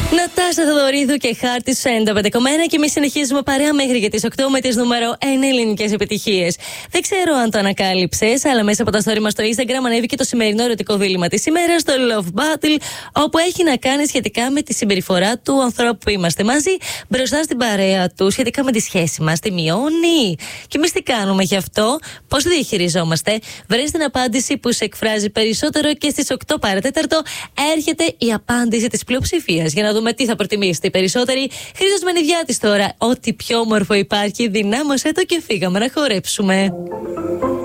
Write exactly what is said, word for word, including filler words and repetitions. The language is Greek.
Νατάσα Θοδωρίδου και Χάρτη στου ενενήντα πέντε κόμμα ένα και εμείς συνεχίζουμε παρέα μέχρι και τις οκτώ με τις νούμερο ένα ελληνικές επιτυχίες. Δεν ξέρω αν το ανακάλυψες, αλλά μέσα από τα story μας στο Instagram ανέβηκε το σημερινό ερωτικό δίλημμα της ημέρας, το Love Battle, όπου έχει να κάνει σχετικά με τη συμπεριφορά του ανθρώπου που είμαστε μαζί μπροστά στην παρέα του, σχετικά με τη σχέση μας. Τη μειώνει? Και εμείς τι κάνουμε γι' αυτό? Πώς το διαχειριζόμαστε? Βρες την απάντηση που σε εκφράζει περισσότερο και στις οκτώ παρά τέταρτο έρχεται η απάντηση της πλειοψηφίας. Για να δούμε τι θα προτιμήσετε οι περισσότεροι. Χρήστος Μενιδιάτης τώρα. Ό,τι πιο όμορφο υπάρχει, δυνάμωσέ το και φύγαμε να χορέψουμε.